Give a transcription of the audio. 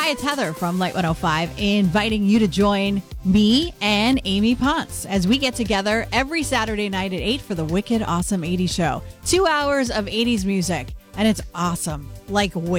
Hi, it's Heather from Light 105, inviting you to join me and Amy Ponce as we get together every Saturday night at 8 for the Wicked Awesome 80s show. 2 hours of 80s music, and it's awesome. Like,